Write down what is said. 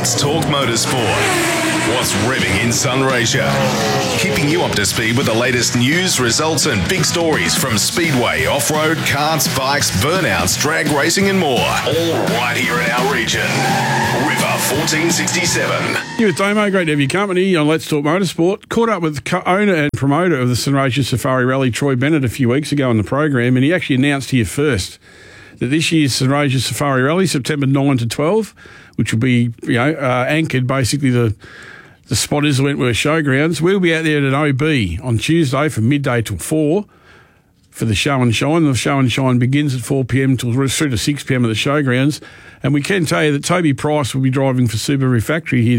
Let's talk motorsport. What's revving in Sunraysia? Keeping you up to speed with the latest news, results and big stories from speedway, off-road, karts, bikes, burnouts, drag racing and more. All right here in our region. River 1467. You with Damo, great to have your company on Let's Talk Motorsport. Caught up with owner and promoter of the Sunraysia Safari Rally, Troy Bennett, a few weeks ago on the program, and he actually announced here first that this year's Sunraysia Safari Rally, September 9 to 12, which will be anchored basically the spot is the Wentworth Showgrounds. We'll be out there at an OB on Tuesday from midday till 4 for the show and shine. The show and shine begins at 4 p.m. till through to 6 p.m. at the showgrounds. And we can tell you that Toby Price will be driving for Subaru Factory here